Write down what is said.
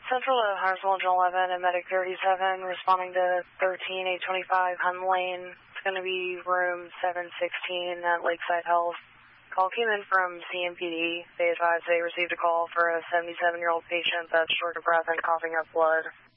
Central to Huntersville Engine 11 and Medic 37, responding to 13825 Hun Lane. It's going to be room 716 at Lakeside Health. Call came in from CMPD. They advised they received a call for a 77-year-old patient that's short of breath and coughing up blood.